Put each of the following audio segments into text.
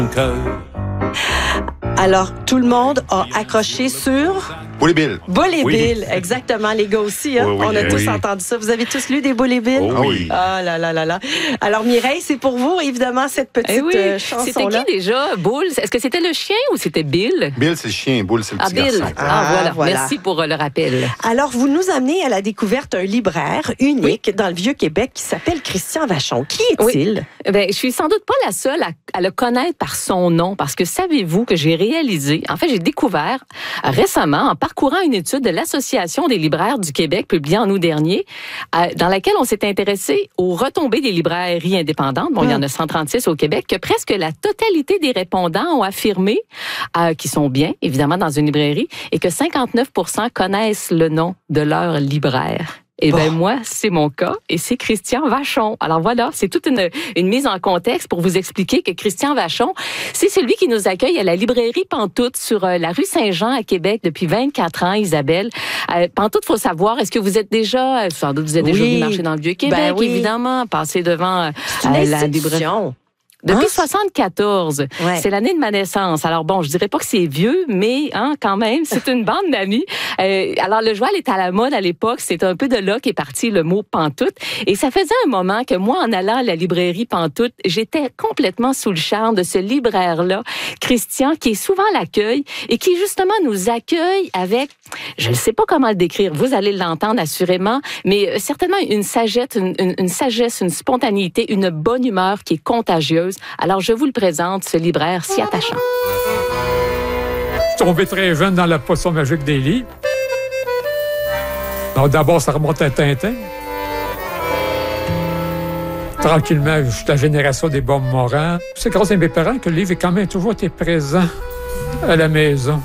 Alors, tout le monde a accroché sur... Bully Bill. Bully Oui. Bill, exactement, les gars aussi. Hein? Oui, oui, On a tous oui. entendu ça. Vous avez tous lu des Bully Bill? Oh oui. Ah là là là là. Alors, Mireille, c'est pour vous, évidemment, cette petite C'était chanson-là. qui déjà, Bull? Est-ce que c'était le chien ou c'était Bill? Bill, c'est le chien. Bull, c'est le petit Bill. garçon. Voilà. Merci pour le rappel. Alors, vous nous amenez à la découverte d'un libraire unique dans le Vieux-Québec qui s'appelle Christian Vachon. Qui est-il? Ben, je suis sans doute pas la seule à le connaître par son nom, parce que savez-vous que j'ai découvert récemment, en parcourant une étude de l'Association des libraires du Québec, publiée en août dernier, dans laquelle on s'est intéressé aux retombées des librairies indépendantes. Bon, il y en a 136 au Québec, que presque la totalité des répondants ont affirmé qu'ils sont bien, évidemment, dans une librairie, et que 59% connaissent le nom de leur libraire. Eh bien, moi, c'est mon cas et c'est Christian Vachon. Alors voilà, c'est toute une mise en contexte pour vous expliquer que Christian Vachon, c'est celui qui nous accueille à la librairie Pantoute sur la rue Saint-Jean à Québec depuis 24 ans, Isabelle. Pantoute, faut savoir, est-ce que vous êtes déjà, sans doute, vous êtes déjà venu marcher dans le Vieux-Québec, évidemment, passer devant la librairie. Depuis 74, Ouais. c'est l'année de ma naissance. Alors bon, je dirais pas que c'est vieux, mais quand même, c'est une bande d'amis. Alors le joual est à la mode à l'époque, c'est un peu de là qu'est parti le mot pantoute. Et ça faisait un moment que moi, en allant à la librairie Pantoute, j'étais complètement sous le charme de ce libraire-là, Christian, qui est souvent à l'accueil et qui justement nous accueille avec, je ne sais pas comment le décrire, vous allez l'entendre assurément, mais certainement une sagesse, une spontanéité, une bonne humeur qui est contagieuse. Alors, je vous le présente, ce libraire si attachant. Je suis tombé très jeune dans la potion magique des livres. Donc, d'abord, ça remonte à Tintin. Tranquillement, je suis de la génération des Bombes Morans. C'est grâce à mes parents que le livre a quand même toujours été présent à la maison.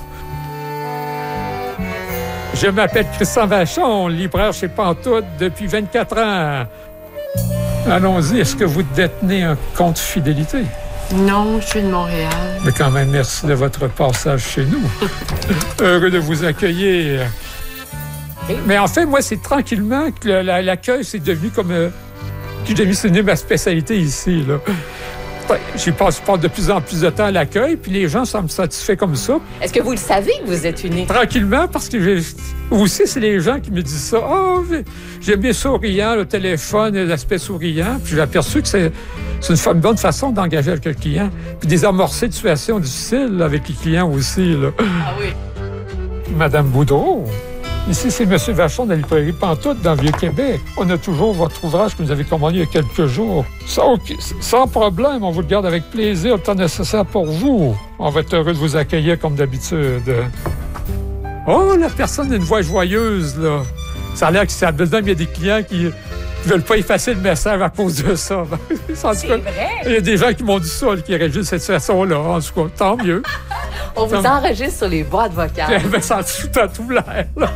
Je m'appelle Christian Vachon, libraire chez Pantoute depuis 24 ans. Allons-y, est-ce que vous détenez un compte fidélité? Non, je suis de Montréal. Mais quand même, merci de votre passage chez nous. Heureux de vous accueillir. Mais en fait, moi, c'est tranquillement que l'accueil, c'est devenu comme... J'ai devenu ma spécialité ici, là. J'y passe de plus en plus de temps à l'accueil, puis les gens semblent satisfaits comme ça. Est-ce que vous le savez que vous êtes unique? Tranquillement, parce que aussi, c'est les gens qui me disent ça. « Oh, j'aime bien souriant, le téléphone, l'aspect souriant. » Puis j'ai aperçu que c'est une bonne façon d'engager avec le client. Puis désamorcer de situations difficiles avec les clients aussi, là. Ah oui. Madame Boudreau, ici, c'est M. Vachon de la librairie Pantoute dans le Vieux-Québec. On a toujours votre ouvrage que vous avez commandé il y a quelques jours. Sans problème, on vous le garde avec plaisir, le temps nécessaire pour vous. On va être heureux de vous accueillir comme d'habitude. Oh, la personne a une voix joyeuse, là. Ça a l'air que ça a besoin, il y a des clients qui veulent pas effacer le message à cause de ça. C'est vrai? Il y a des gens qui m'ont dit ça, qui réagissent cette situation-là. En tout cas, tant mieux. On vous enregistre sur les boîtes vocales. Ben, ça a tout l'air, là.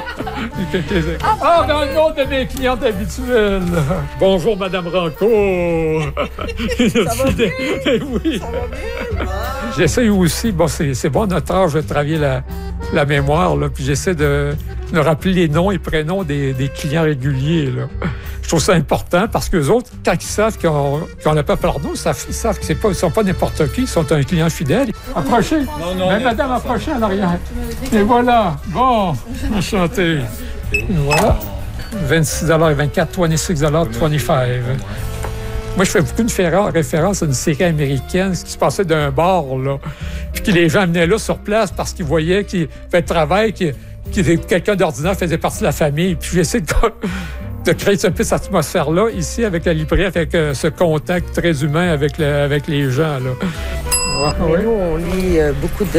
Dans le nom de mes clientes habituelles. Bonjour, Madame Rancourt. Ça va bien? Oui. Ça va bien? J'essaie aussi, bon, c'est bon, notre âge de travailler la mémoire, là, puis j'essaie de rappeler les noms et prénoms des clients réguliers, là. Je trouve ça important parce qu'eux autres, quand ils savent qu'on n'a pas par nous, ils savent qu'ils ne sont pas n'importe qui, ils sont un client fidèle. Approchez. Non. Mais madame, approchez en arrière. Et voilà. Bon, enchanté. Et voilà. $26.24, $26.25. Moi, je fais beaucoup de référence à une série américaine, ce qui se passait d'un bar, là. Puis que les gens venaient là sur place parce qu'ils voyaient qu'il fait le travail, que quelqu'un d'ordinaire faisait partie de la famille. Puis j'essaie de créer un peu cette atmosphère-là, ici, avec la librairie, avec ce contact très humain avec les gens, là. Nous, on lit beaucoup de